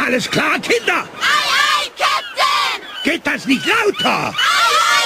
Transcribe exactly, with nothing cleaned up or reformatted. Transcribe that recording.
Alles klar, Kinder? Ei, ei, Captain! Geht das nicht lauter?